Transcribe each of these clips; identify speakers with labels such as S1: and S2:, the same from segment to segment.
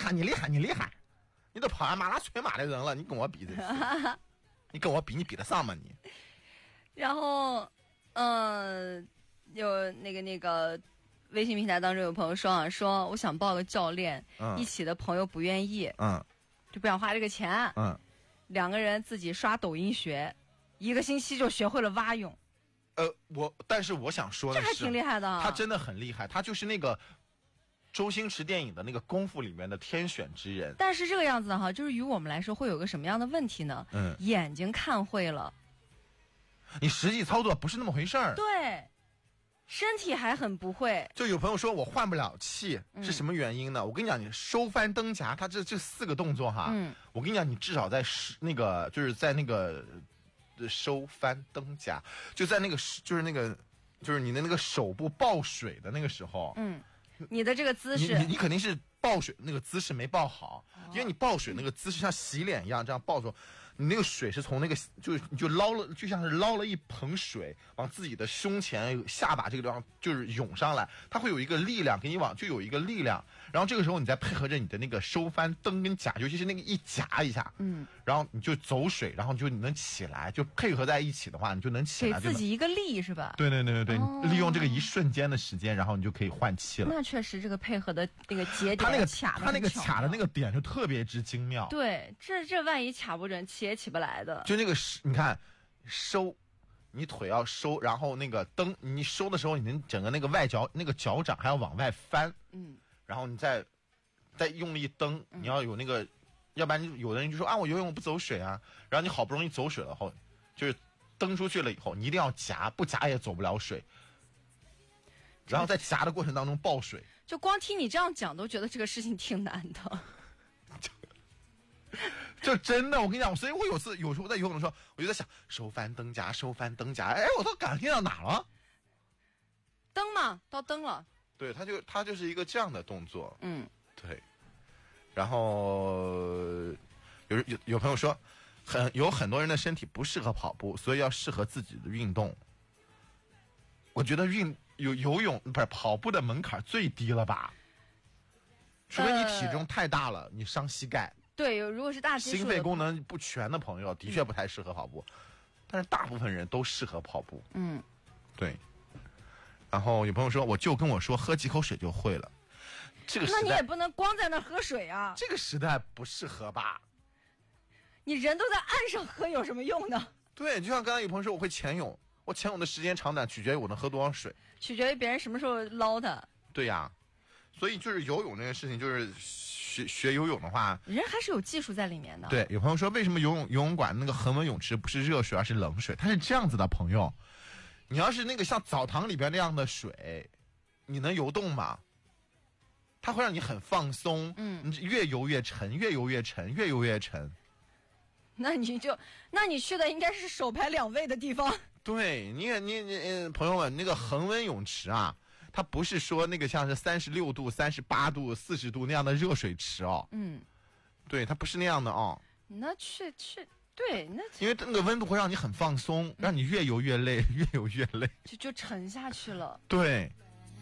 S1: 害，你厉害，你厉害，你都跑完马拉全马的人了，你跟我比这你跟我比，你比得上吗你？
S2: 然后，有那个微信平台当中有朋友说说我想报个教练，一起的朋友不愿意，就不想花这个钱，2个人自己刷抖音学，1个星期就学会了蛙泳。
S1: 但是我想说的是，
S2: 这还挺厉害的，
S1: 他真的很厉害，他就是那个周星驰电影的那个功夫里面的天选之人。
S2: 但是这个样子哈，就是于我们来说会有个什么样的问题呢？眼睛看会了，
S1: 你实际操作不是那么回事儿。
S2: 对，身体还很不会。
S1: 就有朋友说我换不了气，是什么原因呢？我跟你讲，你收翻蹬夹，它这4个动作哈，我跟你讲，你至少在就是在那个收翻蹬夹，就在那个就是你的那个手部抱水的那个时候，你
S2: 的这个姿势，
S1: 你肯定是抱水那个姿势没抱好，因为你抱水那个姿势像洗脸一样这样抱着，你那个水是从那个你就捞了，就像是捞了一盆水往自己的胸前下巴这个地方就是涌上来，它会有一个力量给你就有一个力量，然后这个时候你再配合着你的那个收翻蹬跟夹，尤其是那个一夹一下，然后你就走水，然后你能起来，就配合在一起的话，你就能起来，
S2: 给自己一个力是吧？
S1: 对，你利用这个一瞬间的时间，然后你就可以换气了。
S2: 那确实这个配合的那个节点，
S1: 他那个卡的那个点就特别之精妙。
S2: 对，这万一卡不准，起也起不来的。
S1: 就那个你看收，你腿要收，然后那个蹬，你收的时候，你整个那个外脚那个脚掌还要往外翻，然后你再用力蹬，你要有那个，要不然有的人就说啊，我游泳我不走水啊，然后你好不容易走水了后，就是蹬出去了以后，你一定要夹，不夹也走不了水。然后在夹的过程当中抱水，
S2: 就光听你这样讲都觉得这个事情挺难的。
S1: 就真的，我跟你讲，所以我有时候在游泳的时候，我就在想收翻蹬夹，哎，我都感觉到哪了？
S2: 蹬嘛，到蹬了。
S1: 对，它就是一个这样的动作。对。然后有朋友说，有很多人的身体不适合跑步，所以要适合自己的运动。我觉得游泳不是跑步的门槛最低了吧？除非你体重太大了，你伤膝盖。
S2: 对，如果是大基数
S1: 心肺功能不全的朋友，的确不太适合跑步，但是大部分人都适合跑步。对。然后有朋友说，我就跟我说喝几口水就会了。这个时代
S2: 那你也不能光在那喝水啊。
S1: 这个时代不适合吧？
S2: 你人都在岸上喝有什么用呢？
S1: 对，就像刚才有朋友说我会潜泳，我潜泳的时间长短取决于我能喝多少水，
S2: 取决于别人什么时候捞它。
S1: 对呀，所以就是游泳这件事情，就是学游泳的话，
S2: 人还是有技术在里面的。
S1: 对，有朋友说为什么游泳馆那个恒温泳池不是热水而是冷水？它是这样子的，朋友，你要是那个像澡堂里边那样的水，你能游动吗？它会让你很放松，你越游越沉，越游越沉，越游越沉。
S2: 那你去的应该是首排2位的地方。
S1: 对，你朋友们，那个恒温泳池啊，它不是说那个像是36度、38度、40度那样的热水池哦。对，它不是那样的哦。
S2: 那去，对，那
S1: 因为那个温度会让你很放松，让你越游越累，越游越累，
S2: 就沉下去了。
S1: 对。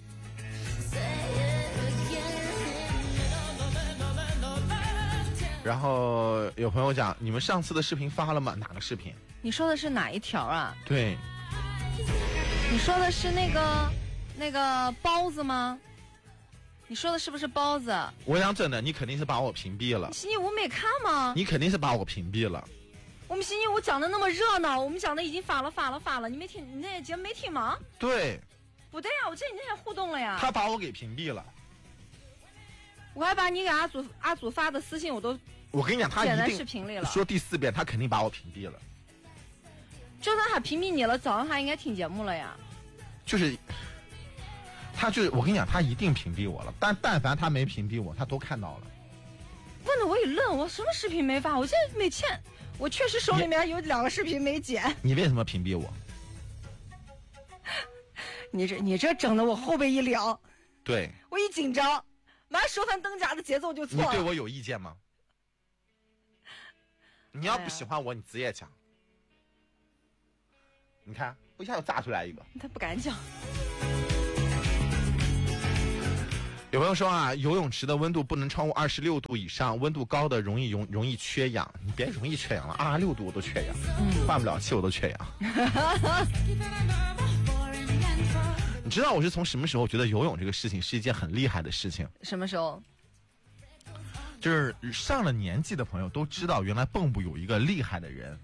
S1: 然后有朋友讲，你们上次的视频发了吗？哪个视频？
S2: 你说的是哪一条啊？
S1: 对，
S2: 你说的是那个包子吗？你说的是不是包子？
S1: 我想真的，你肯定是把我屏蔽了。
S2: 星期五没看吗？
S1: 你肯定是把我屏蔽了。
S2: 我们星期五讲的那么热闹，我们讲的已经发了，你没听？你那节目没听吗？
S1: 对。
S2: 不对呀，我记得你那天互动了呀。
S1: 他把我给屏蔽了。
S2: 我还把你给阿祖发的私信
S1: 我跟你讲，他一定
S2: 剪在视频里了。
S1: 说第4遍，他肯定把我屏蔽了。
S2: 就算他屏蔽你了，早上他应该听节目了呀。
S1: 我跟你讲，他一定屏蔽我了。但凡他没屏蔽我，他都看到了。
S2: 问的我也愣，我什么视频没发？我现在没欠，我确实手里面有2个视频没剪。
S1: 你为什么屏蔽我？
S2: 你这整的我后背一凉。
S1: 对，
S2: 我一紧张，马上收翻灯夹的节奏就错了。
S1: 你对我有意见吗？你要不喜欢我，你直接讲。你看，我一下就炸出来一个。
S2: 他不敢讲。
S1: 有朋友说啊，游泳池的温度不能超过26度以上，温度高的容易缺氧。你别容易缺氧了，26度我都缺氧，换不了气我都缺氧。你知道我是从什么时候觉得游泳这个事情是一件很厉害的事情？
S2: 什么时候？
S1: 就是上了年纪的朋友都知道，原来蚌埠有一个厉害的人。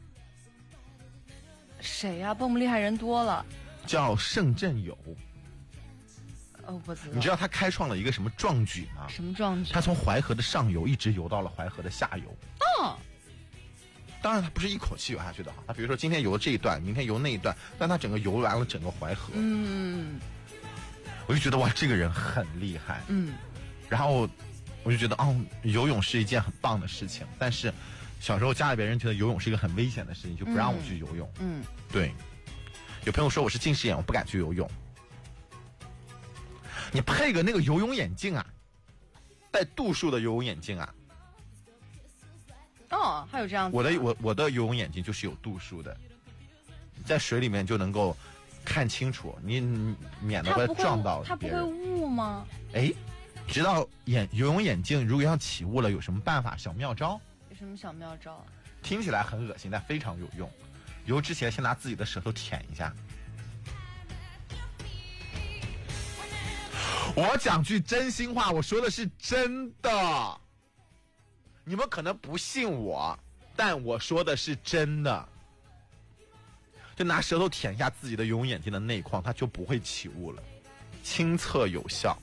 S2: 谁呀？蚌埠厉害人多了。
S1: 叫盛振友。
S2: 不知道。
S1: 你知道他开创了一个什么壮举吗？
S2: 什么壮举？
S1: 他从淮河的上游一直游到了淮河的下游。
S2: 哦。
S1: 当然他不是一口气游下去的，他比如说今天游这一段，明天游那一段，但他整个游完了整个淮河。我就觉得哇，这个人很厉害。然后我就觉得游泳是一件很棒的事情，但是小时候家里边人觉得游泳是一个很危险的事情，就不让我去游泳。对。有朋友说我是近视眼，我不敢去游泳。你配个那个游泳眼镜啊，带度数的游泳眼镜啊。
S2: 还有这样子。
S1: 我的游泳眼镜就是有度数的，在水里面就能够看清楚，你免得被撞到别人。
S2: 它不会雾吗？
S1: 知道游泳眼镜如果要起雾了有什么办法？小妙招？
S2: 有什么小妙招？
S1: 听起来很恶心，但非常有用。游之前先拿自己的舌头舔一下。我讲句真心话，我说的是真的。你们可能不信我，但我说的是真的。就拿舌头舔一下自己的游泳眼镜的内框，它就不会起雾了，亲测有效。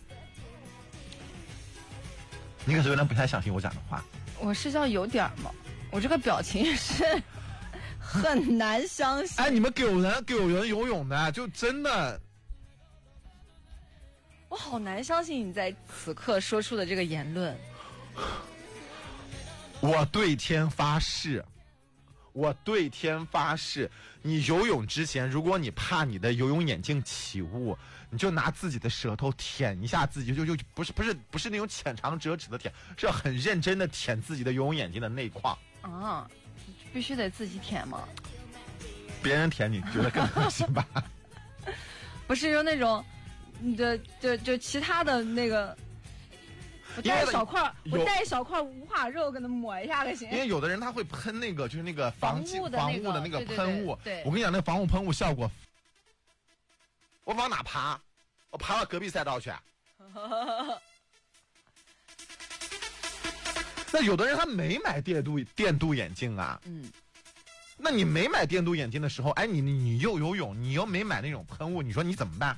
S1: 你可是有点不太相信我讲的话。
S2: 我是叫有点吗？我这个表情是很难相信。
S1: 你们给有人游泳的，就真的。
S2: 我好难相信你在此刻说出的这个言论。
S1: 我对天发誓，你游泳之前，如果你怕你的游泳眼镜起雾，你就拿自己的舌头舔一下自己，就不是那种浅尝辄止的舔，是要很认真的舔自己的游泳眼镜的内框。
S2: 必须得自己舔吗？
S1: 别人舔你觉得更恶心吧？
S2: 不是有那种。就其他的那个，我带一小块无化肉给它抹一下就行。
S1: 因为有的人他会喷那个，就是那个防雾的那个喷雾。
S2: 对，
S1: 我跟你讲，那个防雾喷雾效果，我往哪爬？我爬到隔壁赛道去。那有的人他没买电镀眼镜啊。那你没买电镀眼镜的时候，你又游泳，你又没买那种喷雾，你说你怎么办？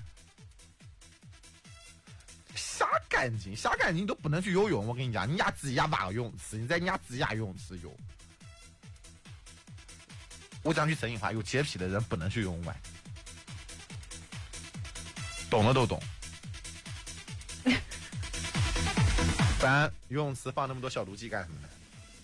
S1: 瞎干净你都不能去游泳。我跟你讲，你家自己家挖个游泳池，你在你家自己家游泳池游。我讲句真心话，有洁癖的人不能去游泳馆，懂了都懂。不然游泳池放那么多消毒剂干什么呢？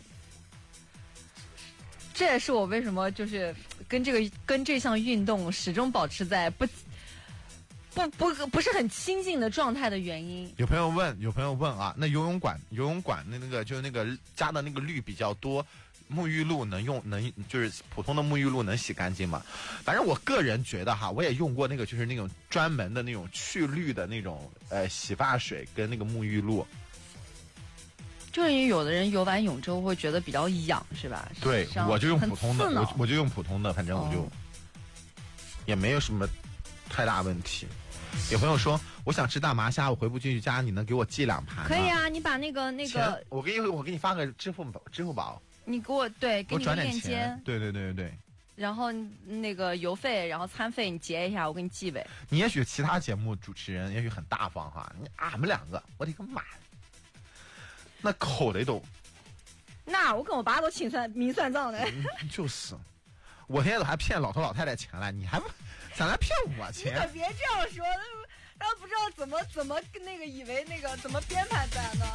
S2: 这也是我为什么就是跟这项运动始终保持在不是很亲近的状态的原因。
S1: 有朋友问啊，那游泳馆那个就是那个加的那个氯比较多，沐浴露就是普通的沐浴露能洗干净吗？反正我个人觉得哈，我也用过那个就是那种专门的那种去氯的那种洗发水跟那个沐浴露。
S2: 就是有的人游完泳之后会觉得比较痒，是吧？
S1: 对，我就用普通的，我就用普通的，反正我就也没有什么太大问题。有朋友说我想吃大麻虾，我回不进去家，你能给我寄2盘吗？
S2: 可以啊，你把那个
S1: 我给你发个支付宝，
S2: 你给我给你个链接。
S1: 对。
S2: 然后那个邮费，然后餐费你结一下，我给你寄呗。
S1: 你也许其他节目主持人也许很大方哈，俺们2个，我的个妈！那口的都，
S2: 那我跟我爸都明算账的。
S1: 就是，我现在都还骗老头老太太钱了，你还想来骗我钱？
S2: 你可别这样说，他不知道怎么那个以为那个怎么编排出来呢？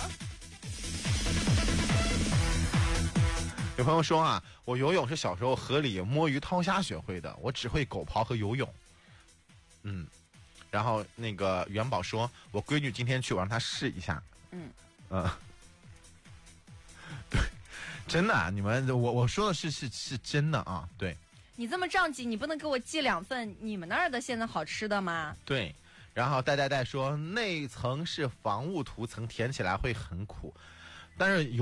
S1: 有朋友说啊，我游泳是小时候河里摸鱼掏虾学会的，我只会狗刨和游泳。然后那个元宝说，我闺女今天去，我让她试一下。对，真的啊，你们我说的是真的啊，对。
S2: 你这么着急，你不能给我寄2份你们那儿的现在好吃的吗？
S1: 对， 然后戴说内层是防雾涂层，填起来会很苦，但是